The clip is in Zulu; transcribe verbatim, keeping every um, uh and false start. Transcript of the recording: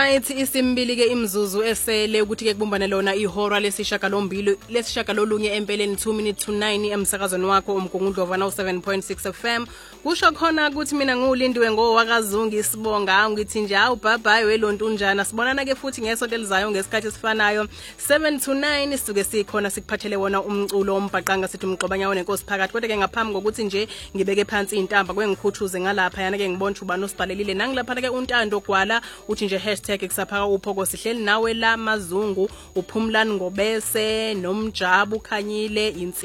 Alright, isimbili ke imzuzu esele ukuthi ke kubumbane lona ihora lesishagalombili lesishagalolunye empeleni two minutes to nine emsakazweni wakho umgungundlova na seven point six F M. Kusho khona ukuthi mina ngulindiwe ngowakazungu isibonga ngithi nje awu bye welonto unjana sibonana ke futhi ngesonto elizayo ngesikhathi esifanayo seven to nine sisuke sikhona sikuphathele wona umculo ombhaqanga sithi umgxobanya wenkosi phakathi kodwa ke ngaphambi kokuthi nje ngibeke phansi intamba kwengikhuthuze ngalapha yana ke ngibona ubani osibhalelile nangilapha ke untando gwala uthi nje hashtag kusaphaka uphoko sihleli nawe la mazungu uphumlani ngobese nomjabu khanyile